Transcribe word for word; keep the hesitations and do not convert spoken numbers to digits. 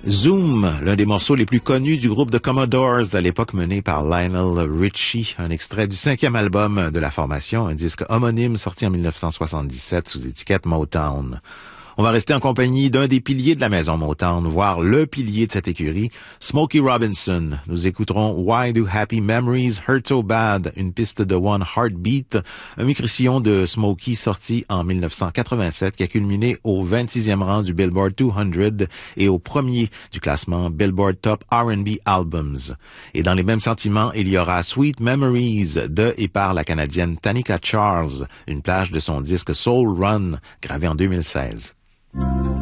Zoom, l'un des morceaux les plus connus du groupe The Commodores, à l'époque mené par Lionel Richie, un extrait du cinquième album de la formation, un disque homonyme sorti en dix-neuf cent soixante-dix-sept sous étiquette Motown. On va rester en compagnie d'un des piliers de la maison Motown, voire le pilier de cette écurie, Smokey Robinson. Nous écouterons Why Do Happy Memories Hurt So Bad, une piste de One Heartbeat, un micro-sillon de Smokey sorti en dix-neuf cent quatre-vingt-sept qui a culminé au vingt-sixième rang du Billboard deux cents et au premier du classement Billboard Top R and B Albums. Et dans les mêmes sentiments, il y aura Sweet Memories de et par la Canadienne Tanika Charles, une plage de son disque Soul Run, gravé en deux mille seize.